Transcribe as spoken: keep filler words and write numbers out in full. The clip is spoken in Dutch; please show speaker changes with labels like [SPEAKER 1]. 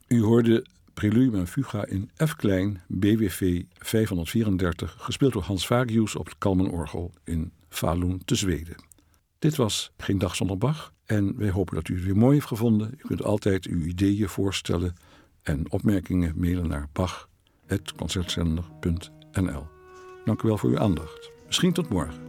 [SPEAKER 1] U hoorde Preludium en Fuga in F klein, B W V vijfhonderdvierendertig, gespeeld door Hans Fagius op het Kalmenorgel in Falun te Zweden. Dit was Geen Dag Zonder Bach en wij hopen dat u het weer mooi heeft gevonden. U kunt altijd uw ideeën, voorstellen en opmerkingen mailen naar bach apenstaartje concertzender punt n l. Dank u wel voor uw aandacht. Misschien tot morgen.